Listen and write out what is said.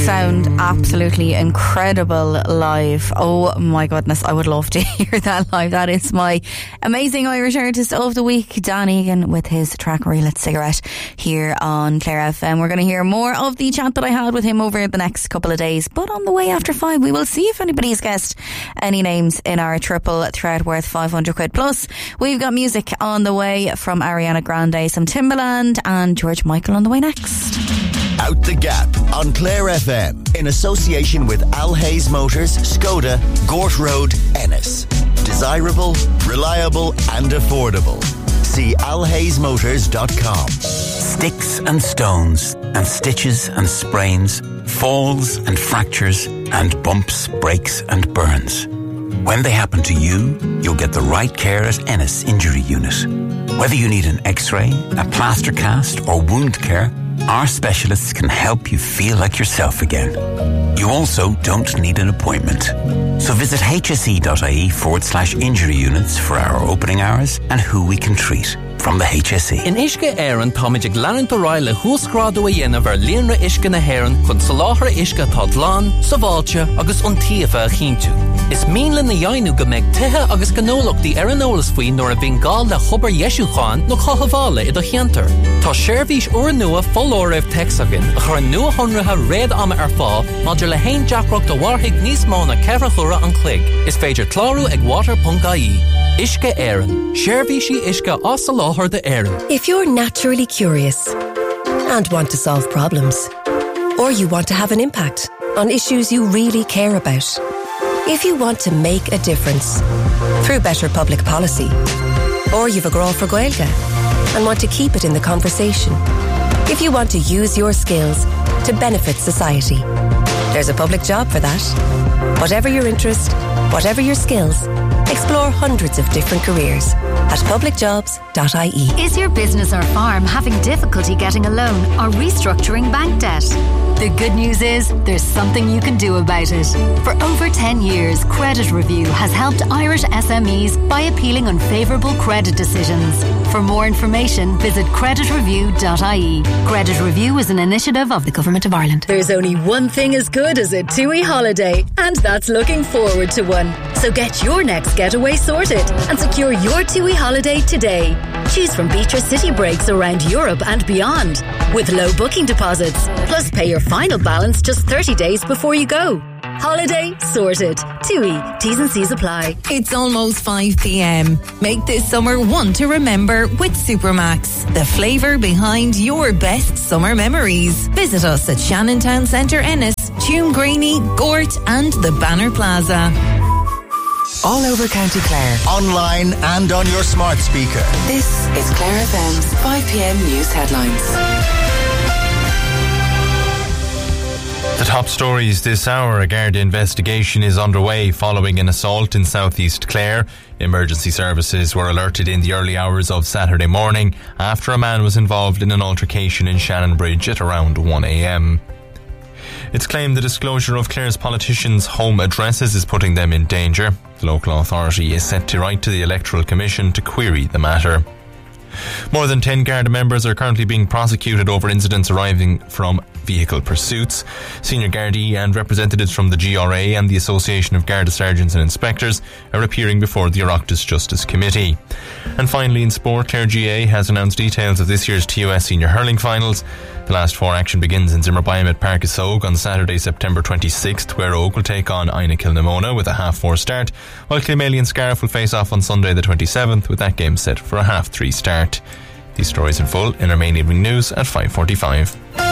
sound absolutely incredible live. Oh my goodness, I would love to hear that live. That is my amazing Irish artist of the week, Dan Egan, with his track Reel It Cigarette here on Clare FM. We're going to hear more of the chat that I had with him over the next couple of days, but on the way after 5 we will see if anybody's guessed any names in our triple threat worth 500 quid. Plus we've got music on the way from Ariana Grande, some Timbaland and George Michael on the way next. Out the Gap on Clare FM in association with Al Hayes Motors, Skoda, Gort Road, Ennis. Desirable, reliable and affordable. See alhaysmotors.com. Sticks and stones and stitches and sprains, falls and fractures and bumps, breaks and burns. When they happen to you, you'll get the right care at Ennis Injury Unit. Whether you need an X-ray, a plaster cast or wound care, our specialists can help you feel like yourself again. You also don't need an appointment. So visit hse.ie/injury units for our opening hours and who we can treat. From the HSE. In Ishka Aaron, Tomijig Larent O'Reilly, Husgrad O'Yena, ver Lienra Ishka na Heron, kun Salahra Ishka Todlan, Savalcha, agus Untiafa Hintu. Is Meanlin na Yainu Gamek Teha, agus Ganolok, the Aranolas Fui, nor a Bengal, la Huber Yeshu Khan, no Kahavala, Ida Hianter. Ta Shervish Uranua, Folorev Texagin, Haranua Honraha, Red Ama Arfa, Modula Hain Jackrock, the Warhig Nismona, Kerahura, and Clig. Is Fager Claru, Egwater Pungai. Ishka Aaron, Shervishi Ishka Osalahar the Aaron. If you're naturally curious and want to solve problems, or you want to have an impact on issues you really care about, if you want to make a difference through better public policy, or you've a growl for Gaeilge and want to keep it in the conversation, if you want to use your skills to benefit society, there's a public job for that. Whatever your interest, whatever your skills, explore hundreds of different careers at publicjobs.ie. Is your business or farm having difficulty getting a loan or restructuring bank debt? The good news is there's something you can do about it. For over 10 years, Credit Review has helped Irish SMEs by appealing unfavourable credit decisions. For more information, visit creditreview.ie. Credit Review is an initiative of the Government of Ireland. There's only one thing as good as a TUI holiday, and that's looking forward to one. So get your next getaway sorted and secure your TUI holiday today. Choose from Beatrice city breaks around Europe and beyond with low booking deposits. Plus pay your final balance just 30 days before you go. Holiday sorted. TUI. T's and C's apply. It's almost 5 p.m. Make this summer one to remember with Supermax, the flavour behind your best summer memories. Visit us at Shannon Town Centre, Ennis, Tuam Greeny, Gort and the Banner Plaza. All over County Clare. Online and on your smart speaker. This is Clare FM's 5 p.m. news headlines. The top stories this hour. A Garda investigation is underway following an assault in southeast Clare. Emergency services were alerted in the early hours of Saturday morning after a man was involved in an altercation in Shannon Bridge at around 1 a.m. It's claimed the disclosure of Clare's politicians' home addresses is putting them in danger. The local authority is set to write to the Electoral Commission to query the matter. More than 10 Garda members are currently being prosecuted over incidents arising from vehicle pursuits. Senior Gardaí and representatives from the GRA and the Association of Garda Sergeants and Inspectors are appearing before the Oireachtas Justice Committee. And finally in sport, Clare GA has announced details of this year's TOS Senior Hurling Finals. The last four action begins in Zimmerbayham at Park Isog on Saturday, September 26th, where Oak will take on Aina Kilnamona with a 4:30 start, while Kilmaley and Scariff will face off on Sunday the 27th, with that game set for a 3:30 start. These stories in full in our main evening news at 5:45.